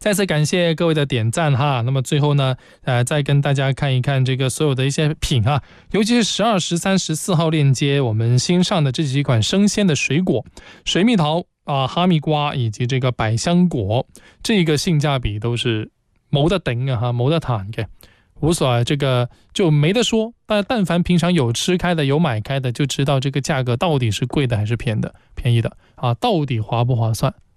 再次感谢各位的点赞哈。那么最后呢，再跟大家看一看这个所有的一些品啊，尤其是12、13、14号链接，我们新上的这几款生鲜的水果，水蜜桃哈密瓜以及这个百香果，这个性价比都是冇得頂啊，冇得彈嘅。无所谓，这个就没得说。但凡平常有吃开的、有买开的，就知道这个价格到底是贵的还是便宜的啊，到底划不划算。